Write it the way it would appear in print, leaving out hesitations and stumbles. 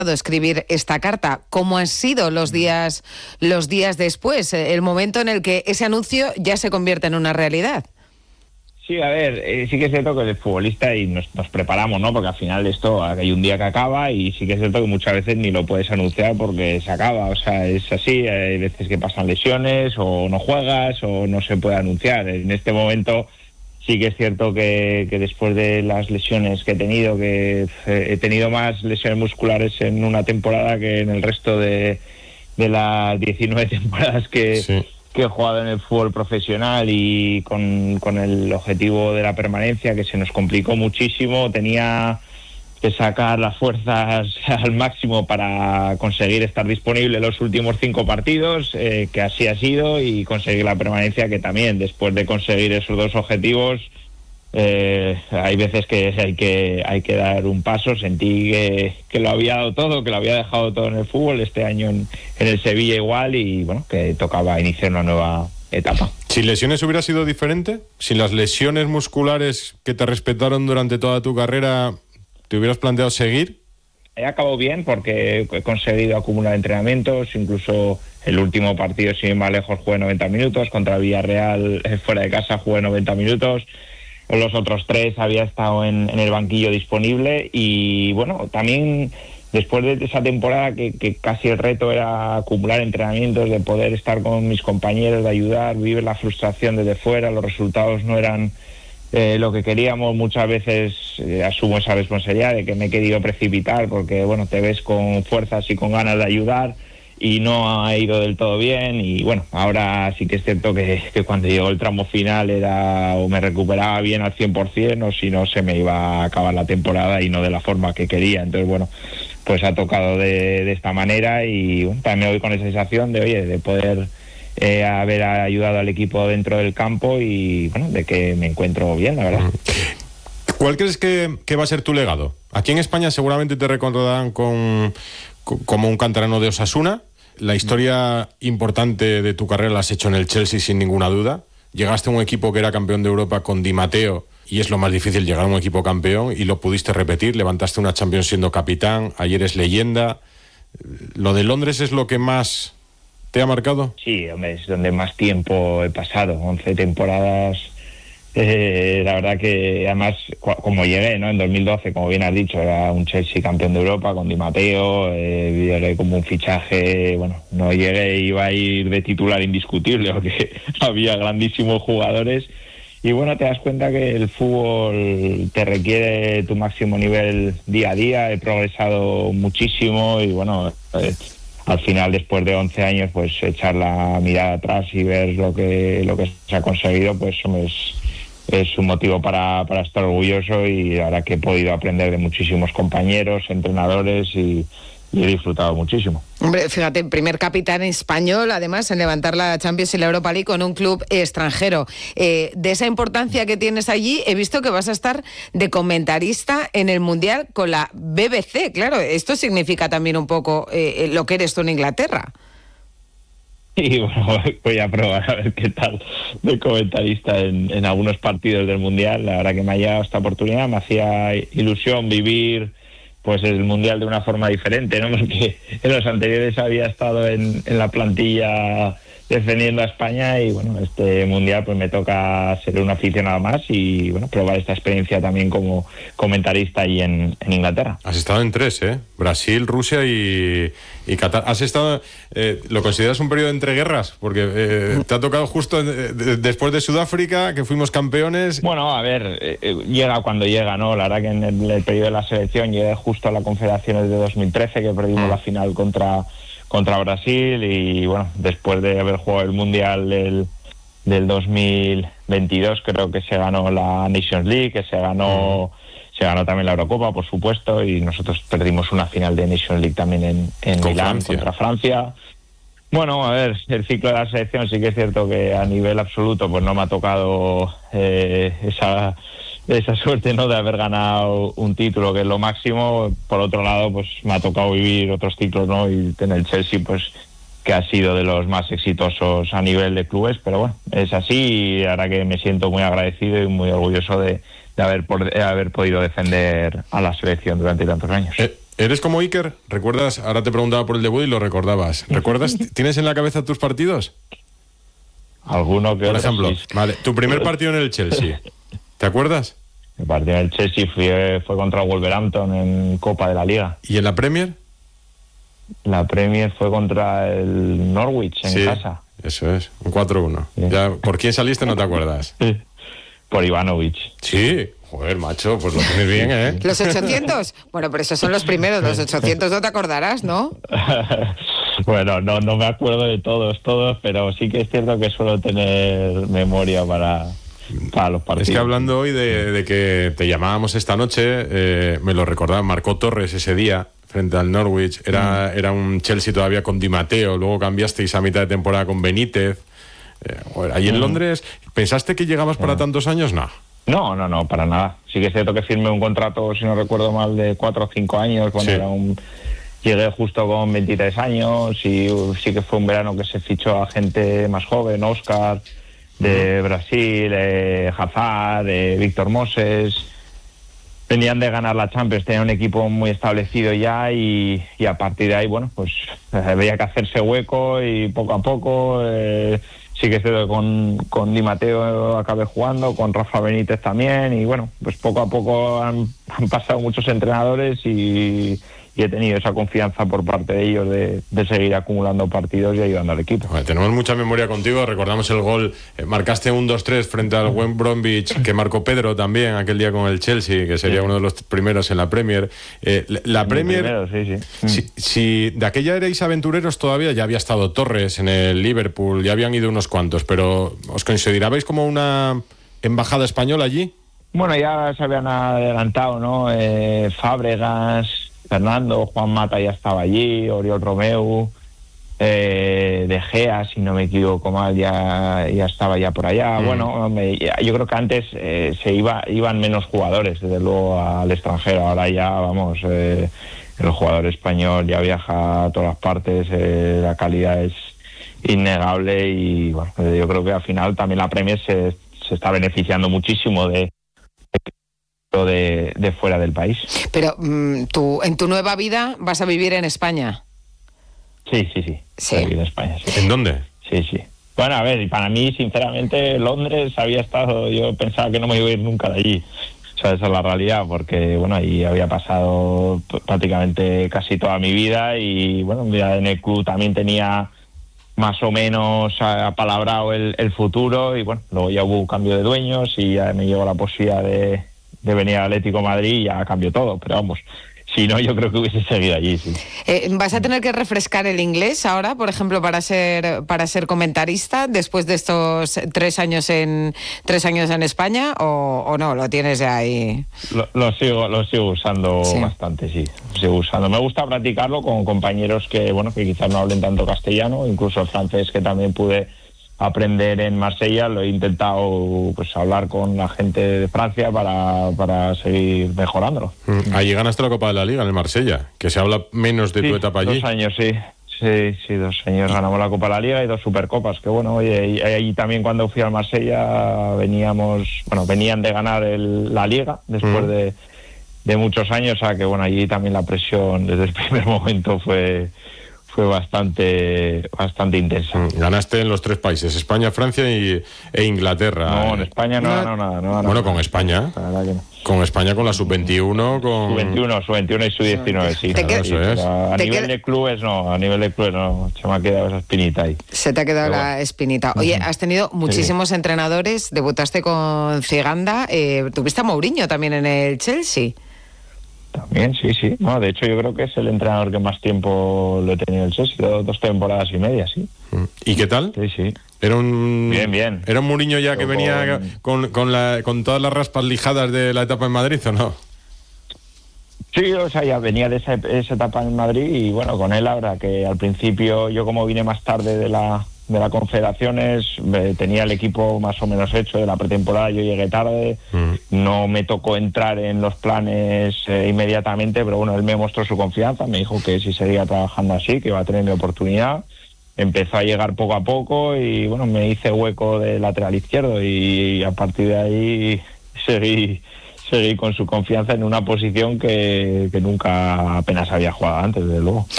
escribir esta carta. ¿Cómo han sido los días después, el momento en el que ese anuncio ya se convierte en una realidad? Sí, a ver, sí que es cierto que el futbolista y nos preparamos, ¿no? Porque al final esto hay un día que acaba y sí que es cierto que muchas veces ni lo puedes anunciar porque se acaba, o sea, es así, hay veces que pasan lesiones o no juegas o no se puede anunciar. En este momento sí que es cierto que después de las lesiones que he tenido, que he tenido más lesiones musculares en una temporada que en el resto de las 19 temporadas que he jugado en el fútbol profesional, y con el objetivo de la permanencia, que se nos complicó muchísimo. Tenía que sacar las fuerzas al máximo para conseguir estar disponible los últimos 5 partidos, que así ha sido, y conseguir la permanencia, que también después de conseguir esos 2 objetivos hay veces que hay que dar un paso. Sentí que lo había dado todo, que lo había dejado todo en el fútbol, este año en el Sevilla igual, y bueno, que tocaba iniciar una nueva etapa. ¿Sin lesiones hubiera sido diferente? ¿Sin las lesiones musculares que te respetaron durante toda tu carrera, te hubieras planteado seguir? He acabado bien porque he conseguido acumular entrenamientos, incluso el último partido, sin ir más lejos, jugué 90 minutos, contra Villarreal fuera de casa jugué 90 minutos, los otros 3 había estado en el banquillo disponible. Y bueno, también después de esa temporada que casi el reto era acumular entrenamientos, de poder estar con mis compañeros, de ayudar, vivir la frustración desde fuera, los resultados no eran lo que queríamos. Muchas veces asumo esa responsabilidad de que me he querido precipitar porque bueno, te ves con fuerzas y con ganas de ayudar y no ha ido del todo bien. Y bueno, ahora sí que es cierto que cuando llegó el tramo final era o me recuperaba bien al 100%, o si no se me iba a acabar la temporada y no de la forma que quería. Entonces bueno, pues ha tocado de esta manera, y bueno, también me voy con esa sensación de poder haber ayudado al equipo dentro del campo, y bueno, de que me encuentro bien, la verdad. ¿Cuál crees que va a ser tu legado? Aquí en España seguramente te recordarán como un canterano de Osasuna. La historia importante de tu carrera la has hecho en el Chelsea sin ninguna duda. Llegaste a un equipo que era campeón de Europa con Di Matteo, y es lo más difícil llegar a un equipo campeón, y lo pudiste repetir. Levantaste una Champions siendo capitán, ayer es leyenda. ¿Lo de Londres es lo que más te ha marcado? Sí, hombre, es donde más tiempo he pasado, 11 temporadas. La verdad que además, como llegué, ¿no? En 2012, como bien has dicho, era un Chelsea campeón de Europa con Di Matteo, llegué como un fichaje, bueno, no llegué, iba a ir de titular indiscutible porque había grandísimos jugadores. Y bueno, te das cuenta que el fútbol te requiere tu máximo nivel día a día. He progresado muchísimo y bueno, al final, después de 11 años, pues echar la mirada atrás y ver lo que se ha conseguido, pues es un motivo para estar orgulloso. Y ahora que he podido aprender de muchísimos compañeros, entrenadores, y he disfrutado muchísimo. Hombre, fíjate, primer capitán español, además, en levantar la Champions y la Europa League con un club extranjero. De esa importancia que tienes allí, he visto que vas a estar de comentarista en el Mundial con la BBC. Claro, esto significa también un poco lo que eres tú en Inglaterra. Y bueno, voy a probar a ver qué tal de comentarista en algunos partidos del Mundial. La verdad que me ha llegado esta oportunidad, me hacía ilusión vivir pues el Mundial de una forma diferente, ¿no? Porque en los anteriores había estado en la plantilla defendiendo a España, y bueno, este Mundial pues me toca ser un aficionado más y bueno, probar esta experiencia también como comentarista ahí en Inglaterra. Has estado en 3, Brasil, Rusia y Qatar. ¿Has estado, lo consideras un periodo de entreguerras? Porque te ha tocado justo después de Sudáfrica, que fuimos campeones. Bueno, a ver, llega cuando llega, ¿no? La verdad que en el periodo de la selección llegué justo a la Confederaciones de 2013, que perdimos la final contra Brasil, y bueno, después de haber jugado el Mundial del 2022, creo que se ganó la Nations League, que se ganó también la Eurocopa, por supuesto, y nosotros perdimos una final de Nations League también en Milán contra Francia. Bueno, a ver, el ciclo de la selección sí que es cierto que a nivel absoluto pues no me ha tocado esa suerte, ¿no?, de haber ganado un título, que es lo máximo. Por otro lado, pues me ha tocado vivir otros ciclos, ¿no? Y en el Chelsea, pues que ha sido de los más exitosos a nivel de clubes, pero bueno, es así, y ahora que me siento muy agradecido y muy orgulloso de haber podido defender a la selección durante tantos años. ¿Eres como Iker? ¿Recuerdas? Ahora te preguntaba por el debut y lo recordabas. ¿Recuerdas? ¿Tienes en la cabeza tus partidos? Alguno que Por otro, ejemplo, sí. vale, tu primer partido en el Chelsea. ¿Te acuerdas? El partido del Chelsea fue contra el Wolverhampton en Copa de la Liga. ¿Y en la Premier? La Premier fue contra el Norwich en casa. Eso es, un 4-1. Sí. Ya, ¿por quién saliste no te acuerdas? Por Ivanovic. Sí, joder, macho, pues lo tienes bien, ¿eh? ¿Los 800? Bueno, pero esos son los primeros, los 800 no te acordarás, ¿no? Bueno, no me acuerdo de todos, pero sí que es cierto que suelo tener memoria para los partidos. Es que hablando hoy de que te llamábamos esta noche, me lo recordaba, marcó Torres ese día frente al Norwich, era un Chelsea todavía con Di Matteo, luego cambiasteis a mitad de temporada con Benítez. Allí en Londres, ¿pensaste que llegabas para tantos años? No. No, para nada. Sí que es cierto que firmé un contrato, si no recuerdo mal, de 4 o 5 años, cuando llegué justo con 23 años, y sí que fue un verano que se fichó a gente más joven, Oscar, de Brasil, Hazard, Víctor Moses. Venían de ganar la Champions, tenían un equipo muy establecido ya, y a partir de ahí, bueno, pues había que hacerse hueco, y poco a poco... Sí que es cierto que con Di Matteo acabé jugando, con Rafa Benítez también, y bueno, pues poco a poco han pasado muchos entrenadores y he tenido esa confianza por parte de ellos de seguir acumulando partidos y ayudando al equipo. Bueno, tenemos mucha memoria contigo, recordamos el gol, marcaste un 2-3 frente al West Bromwich, que marcó Pedro también aquel día con el Chelsea, que sería uno de los primeros en la Premier. La Premier, primero, sí. Si de aquella erais aventureros todavía, ya había estado Torres en el Liverpool, ya habían ido unos cuantos, pero ¿os considerabais como una embajada española allí? Bueno, ya se habían adelantado, ¿no? Fábregas, Fernando, Juan Mata ya estaba allí, Oriol Romeu, De Gea, si no me equivoco mal, ya estaba ya por allá. Bueno, yo creo que antes iban menos jugadores, desde luego, al extranjero. Ahora ya, vamos, el jugador español ya viaja a todas partes, la calidad es innegable, y bueno, yo creo que al final también la Premier se está beneficiando muchísimo de fuera del país. Pero tú, en tu nueva vida, vas a vivir en España. Sí. Vivir en España, sí. ¿En dónde? Sí. Bueno, a ver, para mí, sinceramente, Londres había estado... Yo pensaba que no me iba a ir nunca de allí. O sea, esa es la realidad, porque, bueno, ahí había pasado prácticamente casi toda mi vida, y, bueno, en el club también tenía más o menos apalabrado el futuro, y, bueno, luego ya hubo un cambio de dueños y ya me llegó la posibilidad de venir al Atlético de Madrid, y ya cambió todo, pero vamos, si no, yo creo que hubiese seguido allí, sí. ¿Vas a tener que refrescar el inglés ahora, por ejemplo, para ser comentarista después de estos 3 años en España, o no, lo tienes ya ahí? Lo sigo usando bastante, sí. Lo sigo usando. Me gusta practicarlo con compañeros que quizás no hablen tanto castellano, incluso el francés, que también pude aprender en Marsella. Lo he intentado, pues, hablar con la gente de Francia para seguir mejorándolo. Allí ganaste la Copa de la Liga en el Marsella, que se habla menos de tu etapa allí. 2 años, sí. Sí, 2 años ganamos la Copa de la Liga y 2 Supercopas, que bueno, oye, y ahí también cuando fui al Marsella venían de ganar la Liga después de muchos años, o sea que bueno, allí también la presión desde el primer momento fue bastante intensa. Ganaste en los 3 países, España, Francia e Inglaterra. No, en España no ganó nada. Bueno, con España. La verdad que no. Con España, con la sub-21, con... Sub-21 y sub-19, sí. Eso es. A nivel de clubes no, se me ha quedado esa espinita ahí. Se te ha quedado la espinita. Oye, has tenido muchísimos entrenadores, debutaste con Ciganda, tuviste a Mourinho también en el Chelsea. También, sí. No, de hecho, yo creo que es el entrenador que más tiempo lo he tenido el Chelsea, 2 temporadas y media, sí. ¿Y qué tal? Sí. Era un... Bien. ¿Era un Mourinho ya que venía con todas las raspas lijadas de la etapa en Madrid, o no? Sí, o sea, ya venía de esa etapa en Madrid, y bueno, con él ahora que al principio, yo como vine más tarde de la Confederaciones, tenía el equipo más o menos hecho de la pretemporada, yo llegué tarde, no me tocó entrar en los planes inmediatamente, pero bueno, él me mostró su confianza, me dijo que si seguía trabajando así, que iba a tener mi oportunidad. Empezó a llegar poco a poco y bueno, me hice hueco de lateral izquierdo, y a partir de ahí seguí seguir con su confianza en una posición que nunca apenas había jugado antes, desde luego.